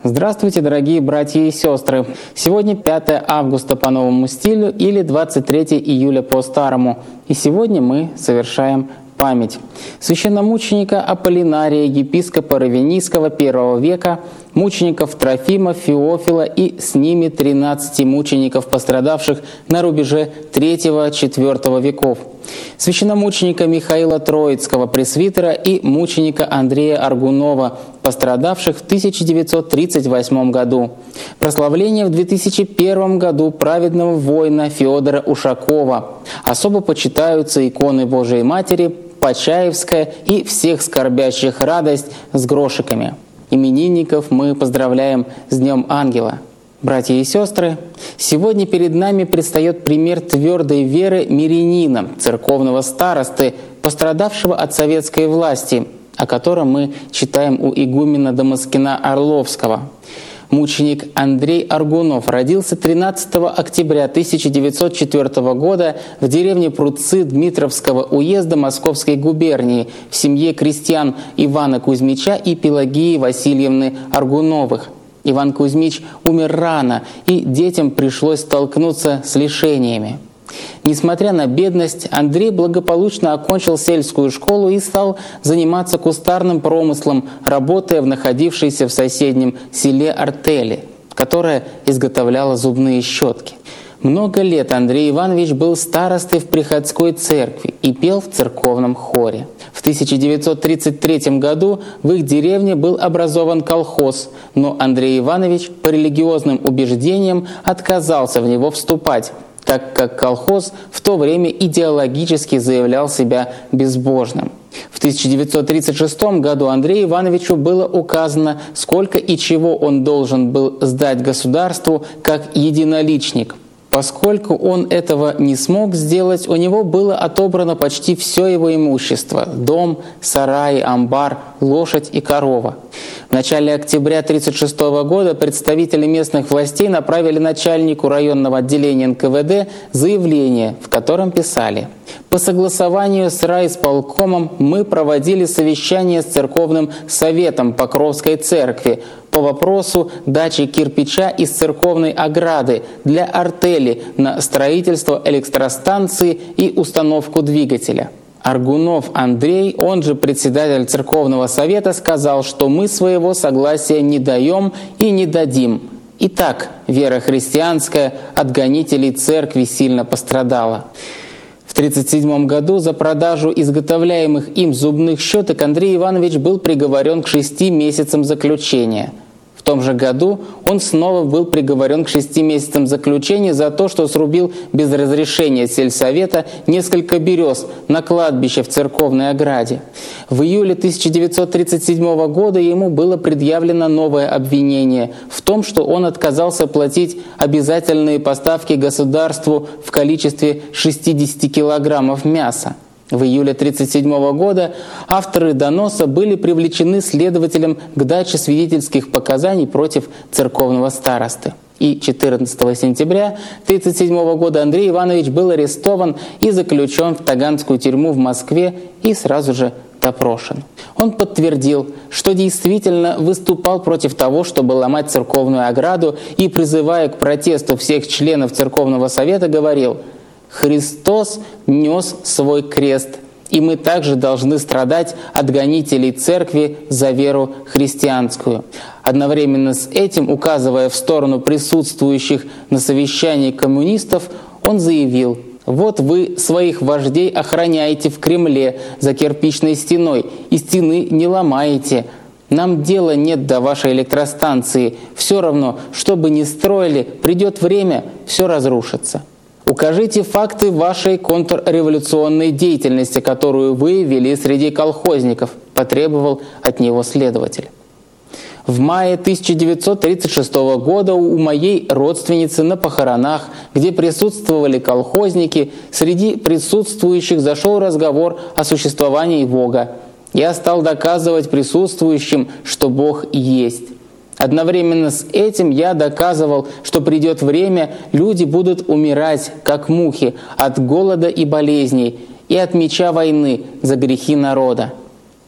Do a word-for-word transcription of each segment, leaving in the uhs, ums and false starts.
Здравствуйте, дорогие братья и сестры! Сегодня пятое августа по новому стилю или двадцать третье июля по старому. И сегодня мы совершаем память священномученика Аполлинария, епископа Равенийского первого века, мучеников Трофима, Феофила и с ними тринадцати мучеников, пострадавших на рубеже третьего-четвёртого веков, священномученика Михаила Троицкого, пресвитера, и мученика Андрея Аргунова, пострадавших в тысяча девятьсот тридцать восьмом году. Прославление в две тысячи первом году праведного воина Феодора Ушакова. Особо почитаются иконы Божией Матери, Почаевская и всех скорбящих радость с грошиками. Именинников мы поздравляем с Днем Ангела. Братья и сестры, сегодня перед нами предстает пример твердой веры мирянина, церковного старосты, пострадавшего от советской власти, о котором мы читаем у игумена Дамаскина Орловского. Мученик Андрей Аргунов родился тринадцатого октября тысяча девятьсот четвёртого года в деревне Пруцы Дмитровского уезда Московской губернии в семье крестьян Ивана Кузьмича и Пелагии Васильевны Аргуновых. Иван Кузьмич умер рано, и детям пришлось столкнуться с лишениями. Несмотря на бедность, Андрей благополучно окончил сельскую школу и стал заниматься кустарным промыслом, работая в находившейся в соседнем селе Артели, которая изготовляла зубные щетки. Много лет Андрей Иванович был старостой в приходской церкви и пел в церковном хоре. В тысяча девятьсот тридцать третьем году в их деревне был образован колхоз, но Андрей Иванович по религиозным убеждениям отказался в него вступать, так как колхоз в то время идеологически заявлял себя безбожным. В тысяча девятьсот тридцать шестом году Андрею Ивановичу было указано, сколько и чего он должен был сдать государству как единоличник. Поскольку он этого не смог сделать, у него было отобрано почти все его имущество – дом, сарай, амбар, лошадь и корова. В начале октября тысяча девятьсот тридцать шестого года представители местных властей направили начальнику районного отделения эн ка вэ дэ заявление, в котором писали: «По согласованию с райисполкомом мы проводили совещание с церковным советом Покровской церкви по вопросу дачи кирпича из церковной ограды для артели на строительство электростанции и установку двигателя». Аргунов Андрей, он же председатель церковного совета, сказал, что мы своего согласия не даем и не дадим. Итак, вера христианская от гонителей церкви сильно пострадала. В тысяча девятьсот тридцать седьмом году за продажу изготовляемых им зубных щеток Андрей Иванович был приговорен к шести месяцам заключения. В том же году он снова был приговорен к шести месяцам заключения за то, что срубил без разрешения сельсовета несколько берез на кладбище в церковной ограде. В июле тысяча девятьсот тридцать седьмого года ему было предъявлено новое обвинение в том, что он отказался платить обязательные поставки государству в количестве шестидесяти килограммов мяса. В июле тысяча девятьсот тридцать седьмого года авторы доноса были привлечены следователем к даче свидетельских показаний против церковного старосты. И четырнадцатого сентября тысяча девятьсот тридцать седьмого года Андрей Иванович был арестован и заключен в Таганскую тюрьму в Москве и сразу же допрошен. Он подтвердил, что действительно выступал против того, чтобы ломать церковную ограду, и, призывая к протесту всех членов церковного совета, говорил: «Христос нес свой крест, и мы также должны страдать от гонителей церкви за веру христианскую». Одновременно с этим, указывая в сторону присутствующих на совещании коммунистов, он заявил: «Вот вы своих вождей охраняете в Кремле за кирпичной стеной и стены не ломаете. Нам дела нет до вашей электростанции. Все равно, что бы ни строили, придет время, все разрушится. Укажите факты вашей контрреволюционной деятельности, которую вы вели среди колхозников», – потребовал от него следователь. В мае тысяча девятьсот тридцать шестого года у моей родственницы на похоронах, где присутствовали колхозники, среди присутствующих зашел разговор о существовании Бога. Я стал доказывать присутствующим, что Бог есть. Одновременно с этим я доказывал, что придет время, люди будут умирать, как мухи, от голода и болезней, и от меча войны за грехи народа.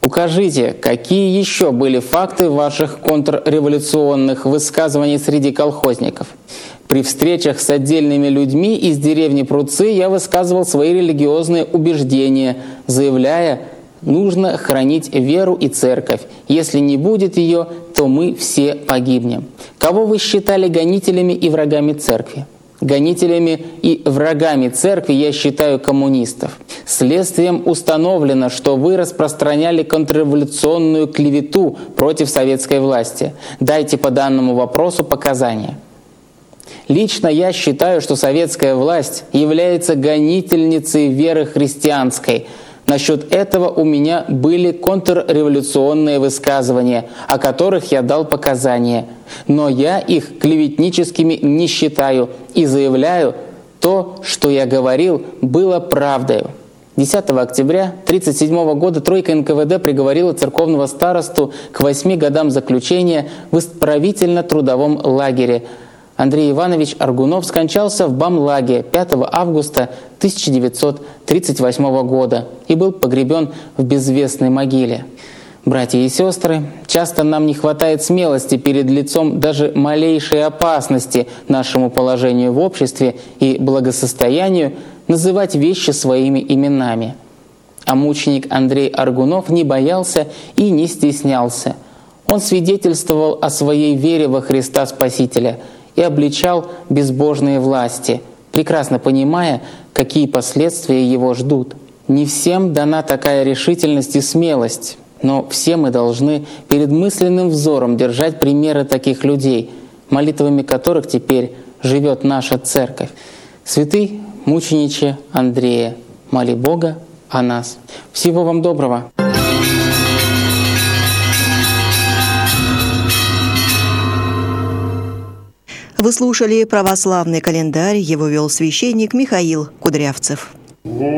Укажите, какие еще были факты ваших контрреволюционных высказываний среди колхозников? При встречах с отдельными людьми из деревни Пруцы я высказывал свои религиозные убеждения, заявляя, нужно хранить веру и церковь. Если не будет ее, то мы все погибнем. Кого вы считали гонителями и врагами церкви? Гонителями и врагами церкви я считаю коммунистов. Следствием установлено, что вы распространяли контрреволюционную клевету против советской власти. Дайте по данному вопросу показания. Лично я считаю, что советская власть является гонительницей веры христианской. Насчет этого у меня были контрреволюционные высказывания, о которых я дал показания. Но я их клеветническими не считаю и заявляю, то, что я говорил, было правдой. десятого октября тысяча девятьсот тридцать седьмого года тройка эн ка вэ дэ приговорила церковного старосту к восьми годам заключения в исправительно-трудовом лагере. Андрей Иванович Аргунов скончался в Бамлаге пятого августа тысяча девятьсот тридцать восьмого года и был погребен в безвестной могиле. Братья и сестры, часто нам не хватает смелости перед лицом даже малейшей опасности нашему положению в обществе и благосостоянию называть вещи своими именами. А мученик Андрей Аргунов не боялся и не стеснялся. Он свидетельствовал о своей вере во Христа Спасителя и обличал безбожные власти, прекрасно понимая, какие последствия его ждут. Не всем дана такая решительность и смелость, но все мы должны перед мысленным взором держать примеры таких людей, молитвами которых теперь живет наша церковь. Святый мучениче Андрея, моли Бога о нас. Всего вам доброго! Вы слушали православный календарь, его вел священник Михаил Кудрявцев.